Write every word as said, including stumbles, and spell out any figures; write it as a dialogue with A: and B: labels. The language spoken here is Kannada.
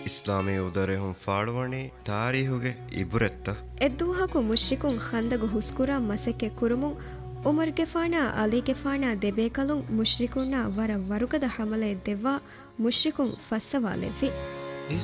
A: ಇಸ್ಲಾಮಿ ಉದರೆಹುಂ ಫಾಳುವಣಿ ತಾರೀಹುಗೆ ಇಬುರೆತ್ತ
B: ಎದ್ದುವಹಕು ಮುಶ್ರಿಕುಂ ಖಂದಗು ಹುಸ್ಕುರ ಮಸೆಕ್ಕೆ ಕುರುಮುಂ ಉಮರ್ ಗೆಫಾನಾ ಅಲಿ ಗೆಫಾನಾ ದೆಬೇಕಲುಂ ಮುಶ್ರಿಕುನ್ನ ವರ ವರುಗದ ಹಮಲೆ ದೆವ್ವಾ ಮುಶ್ರಿಕುಂ ಫಸ್ಸವಾಲೆವ್ವಿ